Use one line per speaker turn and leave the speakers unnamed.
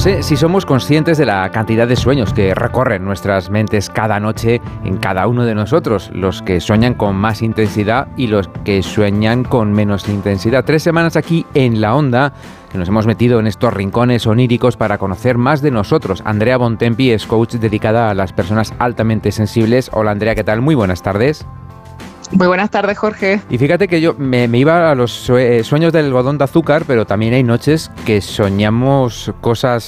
sé si somos conscientes de la cantidad de sueños que recorren nuestras mentes cada noche en cada uno de nosotros, los que sueñan con más intensidad y los que sueñan con menos intensidad. 3 semanas aquí en La Onda, que nos hemos metido en estos rincones oníricos para conocer más de nosotros. Andrea Bontempi es coach dedicada a las personas altamente sensibles. Hola Andrea, ¿qué tal? Muy buenas tardes.
Muy buenas tardes, Jorge.
Y fíjate que yo me iba a los sueños del algodón de azúcar, pero también hay noches que soñamos cosas